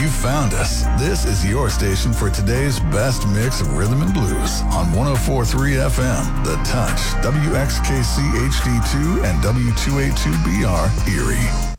You found us. This is your station for today's best mix of rhythm and blues on 104.3 FM, The Touch, WXKC HD2 and W282BR Erie.